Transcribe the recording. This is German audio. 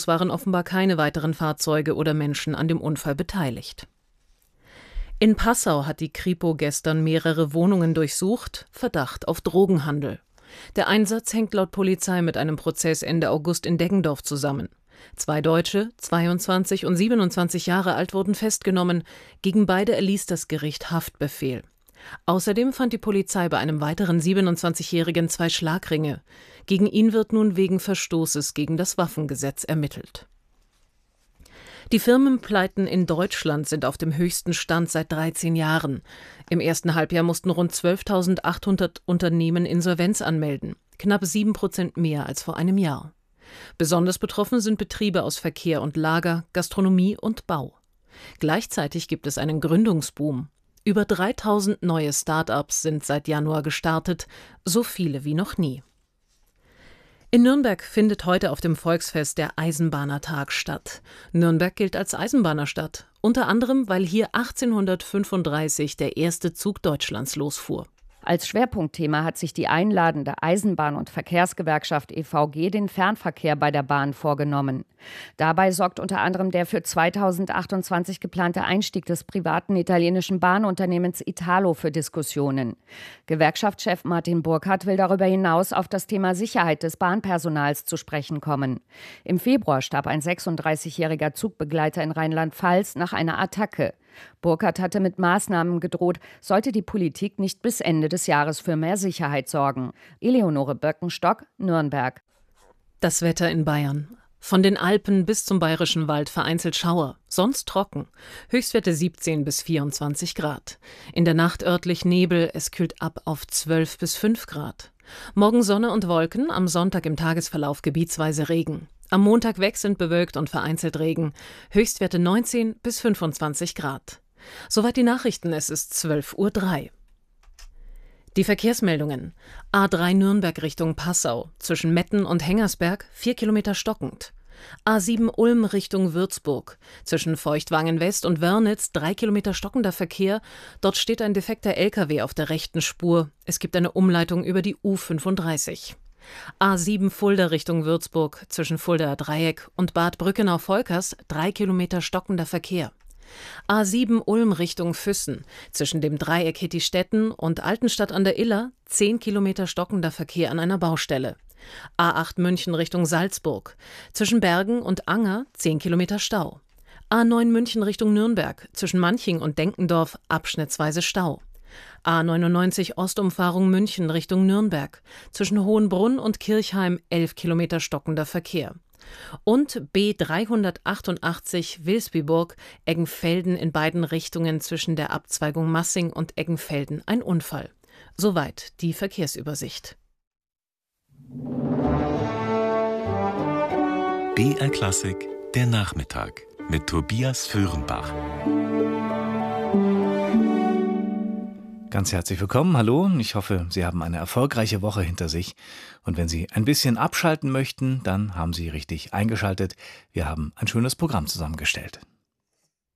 waren offenbar keine weiteren Fahrzeuge oder Menschen an dem Unfall beteiligt. In Passau hat die Kripo gestern mehrere Wohnungen durchsucht, Verdacht auf Drogenhandel. Der Einsatz hängt laut Polizei mit einem Prozess Ende August in Deggendorf zusammen. 2 Deutsche, 22 und 27 Jahre alt, wurden festgenommen. Gegen beide erließ das Gericht Haftbefehl. Außerdem fand die Polizei bei einem weiteren 27-Jährigen 2 Schlagringe. Gegen ihn wird nun wegen Verstoßes gegen das Waffengesetz ermittelt. Die Firmenpleiten in Deutschland sind auf dem höchsten Stand seit 13 Jahren. Im ersten Halbjahr mussten rund 12.800 Unternehmen Insolvenz anmelden, knapp 7% mehr als vor einem Jahr. Besonders betroffen sind Betriebe aus Verkehr und Lager, Gastronomie und Bau. Gleichzeitig gibt es einen Gründungsboom. Über 3.000 neue Start-ups sind seit Januar gestartet, so viele wie noch nie. In Nürnberg findet heute auf dem Volksfest der Eisenbahnertag statt. Nürnberg gilt als Eisenbahnerstadt, unter anderem, weil hier 1835 der erste Zug Deutschlands losfuhr. Als Schwerpunktthema hat sich die einladende Eisenbahn- und Verkehrsgewerkschaft EVG den Fernverkehr bei der Bahn vorgenommen. Dabei sorgt unter anderem der für 2028 geplante Einstieg des privaten italienischen Bahnunternehmens Italo für Diskussionen. Gewerkschaftschef Martin Burkhardt will darüber hinaus auf das Thema Sicherheit des Bahnpersonals zu sprechen kommen. Im Februar starb ein 36-jähriger Zugbegleiter in Rheinland-Pfalz nach einer Attacke. Burkhardt hatte mit Maßnahmen gedroht, sollte die Politik nicht bis Ende des Jahres für mehr Sicherheit sorgen. Eleonore Böckenstock, Nürnberg. Das Wetter in Bayern. Von den Alpen bis zum Bayerischen Wald vereinzelt Schauer, sonst trocken. Höchstwerte 17 bis 24 Grad. In der Nacht örtlich Nebel, es kühlt ab auf 12 bis 5 Grad. Morgen Sonne und Wolken, am Sonntag im Tagesverlauf gebietsweise Regen. Am Montag wechselnd bewölkt und vereinzelt Regen. Höchstwerte 19 bis 25 Grad. Soweit die Nachrichten, es ist 12:03 Uhr. Die Verkehrsmeldungen. A3 Nürnberg Richtung Passau. Zwischen Metten und Hengersberg 4 Kilometer stockend. A7 Ulm Richtung Würzburg. Zwischen Feuchtwangen West und Wörnitz 3 Kilometer stockender Verkehr. Dort steht ein defekter LKW auf der rechten Spur. Es gibt eine Umleitung über die U35. A7 Fulda Richtung Würzburg, zwischen Fuldaer Dreieck und Bad Brückenau-Volkers 3 Kilometer stockender Verkehr. A7 Ulm Richtung Füssen, zwischen dem Dreieck Hittistetten und Altenstadt an der Iller 10 Kilometer stockender Verkehr an einer Baustelle. A8 München Richtung Salzburg, zwischen Bergen und Anger 10 Kilometer Stau. A9 München Richtung Nürnberg, zwischen Manching und Denkendorf abschnittsweise Stau. A99 Ostumfahrung München Richtung Nürnberg, zwischen Hohenbrunn und Kirchheim 11 Kilometer stockender Verkehr. Und B388 Wilsbiburg, Eggenfelden in beiden Richtungen zwischen der Abzweigung Massing und Eggenfelden ein Unfall. Soweit die Verkehrsübersicht. BR Klassik, der Nachmittag mit Tobias Föhrenbach. Ganz herzlich willkommen, hallo. Ich hoffe, Sie haben eine erfolgreiche Woche hinter sich. Und wenn Sie ein bisschen abschalten möchten, dann haben Sie richtig eingeschaltet. Wir haben ein schönes Programm zusammengestellt.